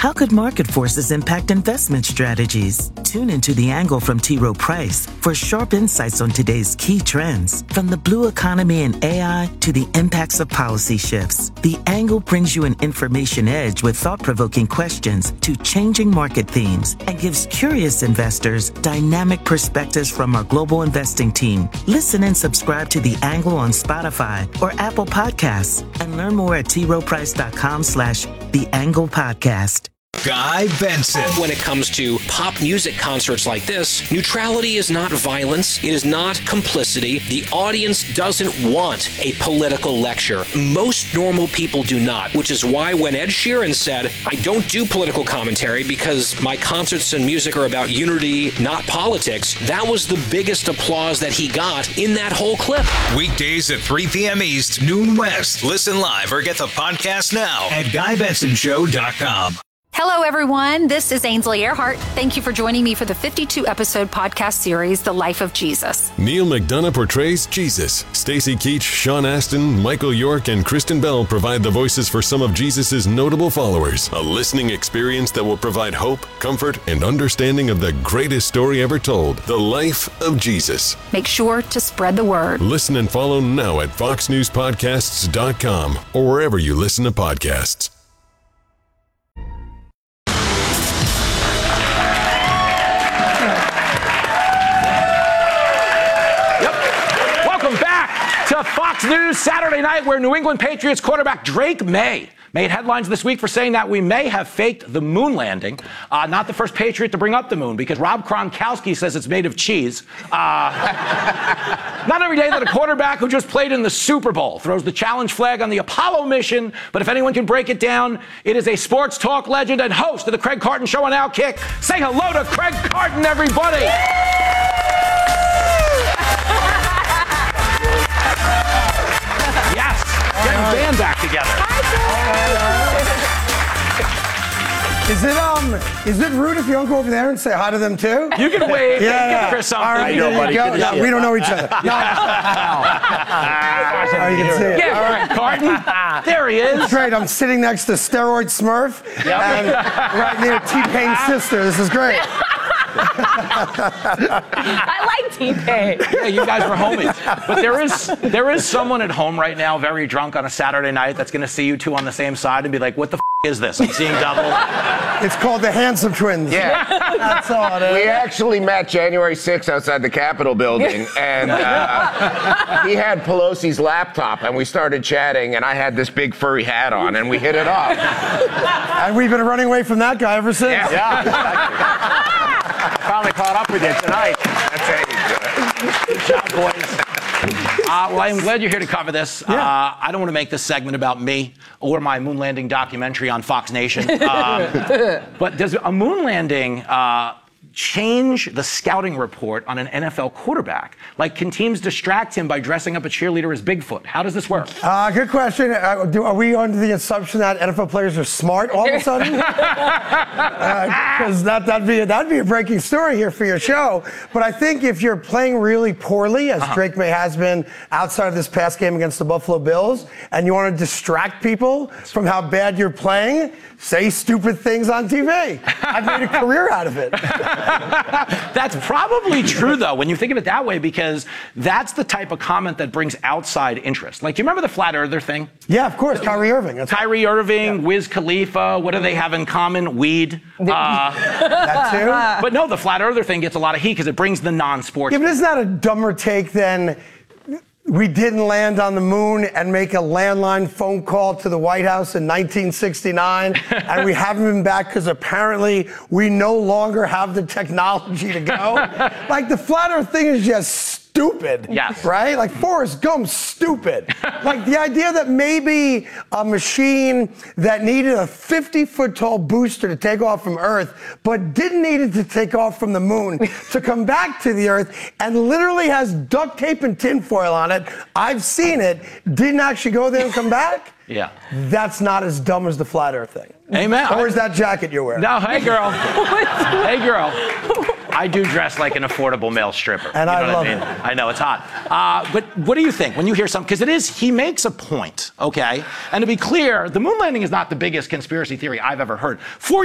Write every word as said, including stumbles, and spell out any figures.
How could market forces impact investment strategies? Tune into The Angle from T. Rowe Price for sharp insights on today's key trends, from the blue economy and A I to the impacts of policy shifts. The Angle brings you an information edge with thought-provoking questions to changing market themes and gives curious investors dynamic perspectives from our global investing team. Listen and subscribe to The Angle on Spotify or Apple Podcasts and learn more at t rowe price dot com slash The Angle Podcast. Guy Benson. When it comes to pop music concerts like this, neutrality is not violence. It is not complicity. The audience doesn't want a political lecture. Most normal people do not, which is why when Ed Sheeran said, I don't do political commentary because my concerts and music are about unity, not politics, that was the biggest applause that he got in that whole clip. Weekdays at three p.m. East, noon West. Listen live or get the podcast now at guy benson show dot com. Hello, everyone. This is Ainsley Earhart. Thank you for joining me for the fifty-two episode podcast series, The Life of Jesus. Neil McDonough portrays Jesus. Stacy Keach, Sean Astin, Michael York, and Kristen Bell provide the voices for some of Jesus' notable followers. A listening experience that will provide hope, comfort, and understanding of the greatest story ever told, The Life of Jesus. Make sure to spread the word. Listen and follow now at fox news podcasts dot com or wherever you listen to podcasts. To Fox News Saturday night, where New England Patriots quarterback Drake May made headlines this week for saying that we may have faked the moon landing. Uh, not the first Patriot to bring up the moon, because Rob Gronkowski says it's made of cheese. Uh, not every day that a quarterback who just played in the Super Bowl throws the challenge flag on the Apollo mission, but if anyone can break it down, it is a sports talk legend and host of the Craig Carton Show on Outkick. Say hello to Craig Carton, everybody! Yes, get the band back together. Is it um? Is it rude if you don't go over there and say hi to them too? You can wave. Yeah, Give yeah. Chris something. All right, there you go. No, we don't know each other. No. Oh, you can see it. Yeah, all right, Carton. There he is. It's great. I'm sitting next to Steroid Smurf Yep. and right near T-Pain's sister. This is great. I like T-Pain. Yeah, you guys were homies. But there is there is someone at home right now, very drunk on a Saturday night, that's going to see you two on the same side and be like, what the f*** is this? I'm seeing double. It's called the Handsome Twins. Yeah. That's all it is. We actually met January sixth outside the Capitol building, and uh, he had Pelosi's laptop, and we started chatting, and I had this big furry hat on, and we hit it off. And we've been running away from that guy ever since. Yeah. Yeah. Finally caught up with you tonight. That's how you do it. Good job, boys. Uh, well, I'm glad you're here to cover this. Yeah. Uh, I don't want to make this segment about me or my moon landing documentary on Fox Nation. Um, but does a moon landing uh, change the scouting report on an N F L quarterback? Like, can teams distract him by dressing up a cheerleader as Bigfoot? How does this work? Uh, good question. Uh, do, are we under the assumption that N F L players are smart all of a sudden? Because uh, that, that'd, be, that'd be a breaking story here for your show. But I think if you're playing really poorly, as uh-huh. Drake May has been outside of this past game against the Buffalo Bills, and you want to distract people from how bad you're playing, say stupid things on T V. I've made a career out of it. That's probably true, though, when you think of it that way, because that's the type of comment that brings outside interest. Like, do you remember the Flat Earther thing? Yeah, of course, Kyrie Irving. That's Kyrie Irving, yeah. Wiz Khalifa, what do they have in common? Weed. Uh, that too? But no, the Flat Earther thing gets a lot of heat because it brings the non-sports. Yeah, but isn't that a dumber take than we didn't land on the moon and make a landline phone call to the White House in nineteen sixty-nine, and we haven't been back because apparently we no longer have the technology to go? Like, the Flat Earth thing is just stupid. Yes. Right? Like, Forrest Gump's stupid. Like, the idea that maybe a machine that needed a fifty-foot tall booster to take off from Earth, but didn't need it to take off from the moon to come back to the Earth, and literally has duct tape and tinfoil on it, I've seen it, didn't actually go there and come back? Yeah. That's not as dumb as the Flat Earth thing. Amen. Or is that jacket you're wearing? No, hey, girl. Hey, girl. I do dress like an affordable male stripper. And you know I love I mean? it. I know, it's hot. Uh, but what do you think when you hear something? Because it is, he makes a point, okay? And to be clear, the moon landing is not the biggest conspiracy theory I've ever heard. For